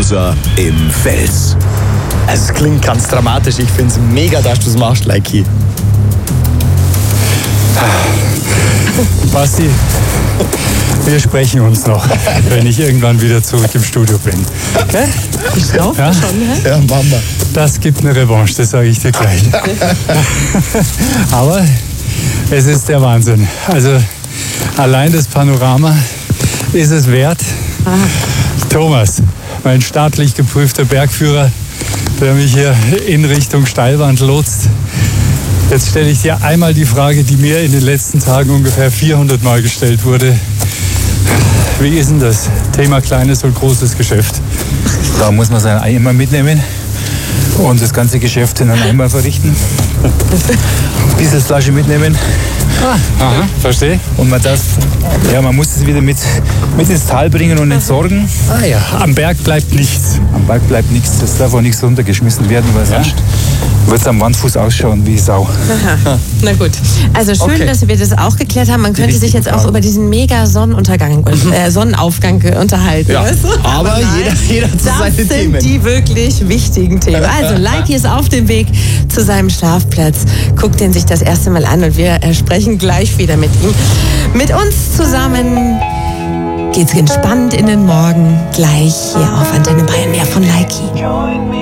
Loser im Fels. Also es klingt ganz dramatisch. Ich finde es mega, dass du es machst, Leiki. Basti, wir sprechen uns noch, wenn ich irgendwann wieder zurück im Studio bin. Okay? Ich glaube Ja? schon, ne? Ja, Mama. Das gibt eine Revanche, das sage ich dir gleich. Aber es ist der Wahnsinn. Also allein das Panorama ist es wert. Thomas, mein staatlich geprüfter Bergführer, der mich hier in Richtung Steilwand lotst. Jetzt stelle ich dir einmal die Frage, die mir in den letzten Tagen ungefähr 400 Mal gestellt wurde. Wie ist denn das? Thema kleines und großes Geschäft. Da muss man sein Ei immer mitnehmen und das ganze Geschäft in einem Eimer verrichten. Ein bisschen Flasche mitnehmen. Aha, verstehe. Und man muss es wieder mit ins Tal bringen und entsorgen. Ah ja, am Berg bleibt nichts. Am Berg bleibt nichts, es darf auch nichts runtergeschmissen werden, weil sonst wird es am Wandfuß ausschauen wie Sau. Aha. Na gut. Also schön, Okay. dass wir das auch geklärt haben. Man könnte sich jetzt auch über diesen mega Sonnenaufgang unterhalten. Ja, weißt du? aber nein, jeder zu seinen das sind Themen. die wirklich wichtigen Themen. Also Leiki ist auf dem Weg zu seinem Schlafplatz. Guckt ihn sich das erste Mal an und wir sprechen gleich wieder mit ihm. Mit uns zusammen geht's entspannt in den Morgen. Gleich hier auf Antenne Bayern. Mehr von Leiki.